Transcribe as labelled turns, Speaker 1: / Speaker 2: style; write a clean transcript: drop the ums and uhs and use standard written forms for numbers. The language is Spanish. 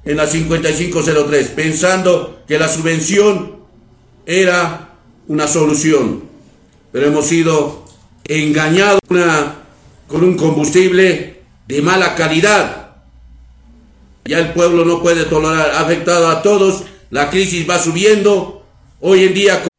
Speaker 1: en la 5503, pensando que la subvención era una solución, pero hemos sido engañados con un combustible de mala calidad. Ya el pueblo no puede tolerar, ha afectado a todos, la crisis va subiendo, hoy en día